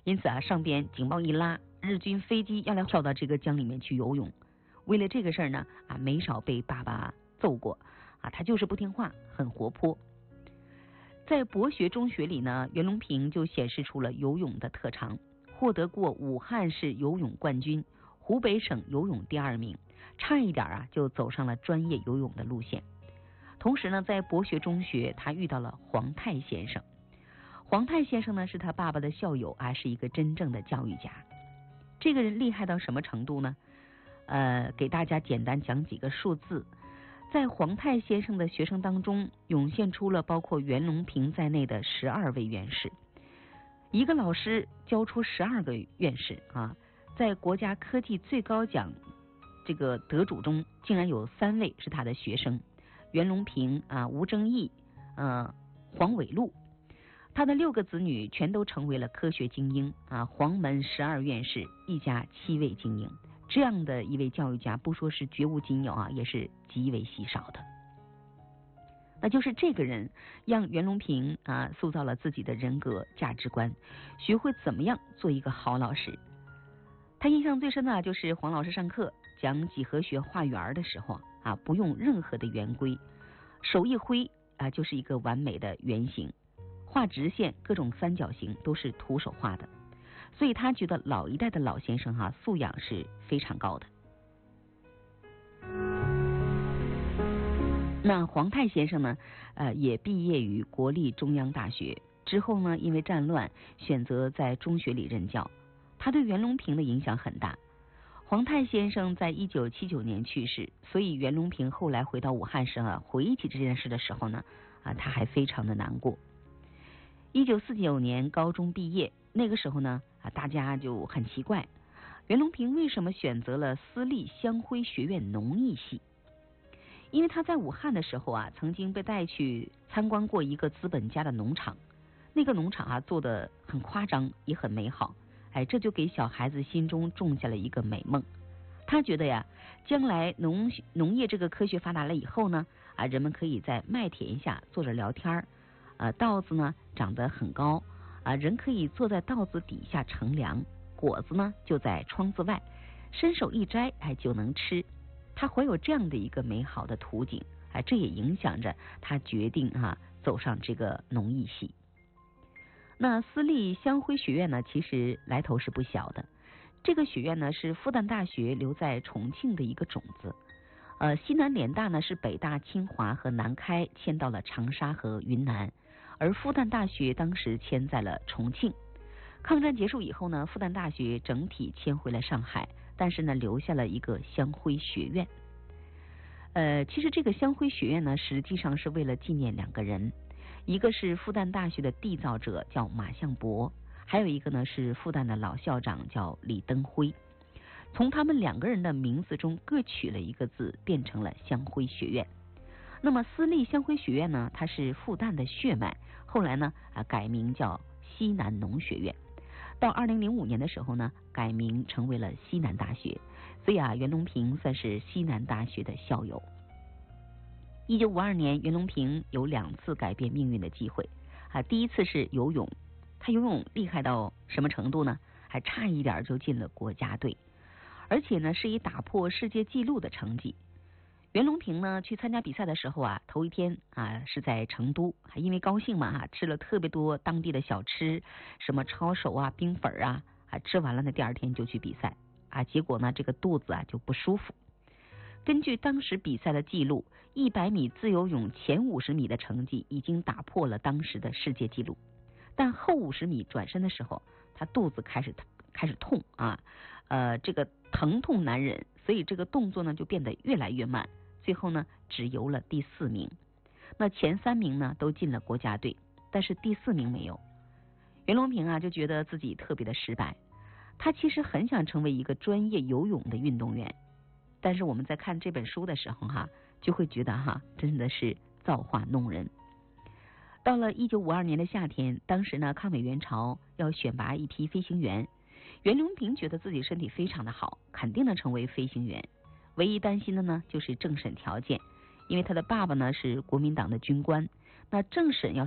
因此啊，上边警报一拉，日军飞机要来跳到这个江里面去游泳。为了这个事儿呢，没少被爸爸揍过他就是不听话，很活泼。在博学中学里呢，袁隆平就显示出了游泳的特长，获得过武汉市游泳冠军、湖北省游泳第2名，差一点就走上了专业游泳的路线。同时呢，在博学中学，他遇到了黄泰先生。黄泰先生呢，是他爸爸的校友是一个真正的教育家。这个人厉害到什么程度呢？给大家简单讲几个数字。在黄泰先生的学生当中，涌现出了包括袁隆平在内的12位院士。一个老师教出12个院士在国家科技最高奖这个得主中，竟然有3位是他的学生：袁隆平吴正义黄伟禄。他的6个子女全都成为了科学精英黄门12院士，一家7位精英。这样的一位教育家，不说是绝无仅有也是极为稀少的。那就是这个人让袁隆平塑造了自己的人格价值观，学会怎么样做一个好老师。他印象最深的就是黄老师上课讲几何学画圆的时候不用任何的圆规，手一挥就是一个完美的圆形，画直线各种三角形都是徒手画的。所以他觉得老一代的老先生素养是非常高的。那黄泰先生呢也毕业于国立中央大学，之后呢因为战乱选择在中学里任教。他对袁隆平的影响很大。黄泰先生在1979年去世，所以袁隆平后来回到武汉时回忆起这件事的时候呢他还非常的难过。1949年高中毕业，那个时候呢大家就很奇怪，袁隆平为什么选择了私立湘辉学院农艺系？因为他在武汉的时候曾经被带去参观过一个资本家的农场，那个农场做得很夸张，也很美好。这就给小孩子心中种下了一个美梦。他觉得将来农业这个科学发达了以后呢人们可以在麦田下坐着聊天稻子呢长得很高人可以坐在稻子底下乘凉，果子呢就在窗子外，伸手一摘就能吃。他怀有这样的一个美好的图景这也影响着他决定走上这个农艺系。那私立湘辉学院呢，其实来头是不小的。这个学院呢是复旦大学留在重庆的一个种子。西南联大呢是北大、清华和南开迁到了长沙和云南，而复旦大学当时迁在了重庆。抗战结束以后呢，复旦大学整体迁回了上海，但是呢留下了一个湘辉学院。其实这个湘辉学院呢，实际上是为了纪念2个人。一个是复旦大学的缔造者叫马相伯，还有一个呢是复旦的老校长叫李登辉。从他们2个人的名字中各取了一个字，变成了湘辉学院。那么私立湘辉学院呢，它是复旦的血脉，后来呢改名叫西南农学院。到2005年的时候呢，改名成为了西南大学。所以袁隆平算是西南大学的校友。1952年，袁隆平有2次改变命运的机会第一次是游泳。他游泳厉害到什么程度呢？还差一点就进了国家队，而且呢是以打破世界纪录的成绩。袁隆平呢去参加比赛的时候头一天是在成都，因为高兴嘛吃了特别多当地的小吃，什么抄手冰粉吃完了呢，第2天就去比赛结果呢这个肚子就不舒服。根据当时比赛的记录，100米自由泳前50米的成绩已经打破了当时的世界纪录，但后50米转身的时候，他肚子开始痛这个疼痛难忍，所以这个动作呢就变得越来越慢，最后呢只游了第4名。那前3名呢都进了国家队，但是第4名没有。袁隆平就觉得自己特别的失败，他其实很想成为一个专业游泳的运动员。但是我们在看这本书的时候就会觉得真的是造化弄人。到了1952年的夏天，当时呢抗美援朝要选拔一批飞行员，袁隆平觉得自己身体非常的好，肯定能成为飞行员。唯一担心的呢就是政审条件，因为他的爸爸呢是国民党的军官，那政审要